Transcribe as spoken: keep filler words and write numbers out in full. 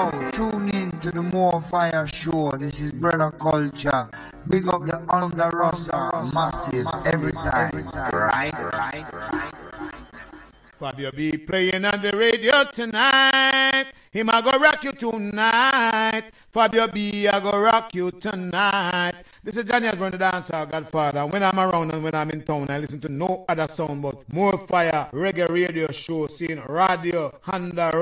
Yo, tune in to the More Fire Show. This is Brother Culture. Big up the Under Rossa, massive, every time. Right, right, right. Fabio B playing on the radio tonight. Him I go rock you tonight. Fabio B I go rock you tonight. This is Johnny Osborne, the dancer, Godfather. When I'm around and when I'm in town, I listen to no other sound but More Fire reggae radio show, seeing radio Honda